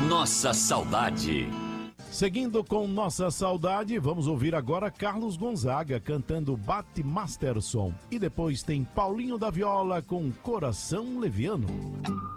Nossa Saudade. Seguindo com Nossa Saudade, vamos ouvir agora Carlos Gonzaga cantando Bate Masterson. E depois tem Paulinho da Viola com Coração Leviano.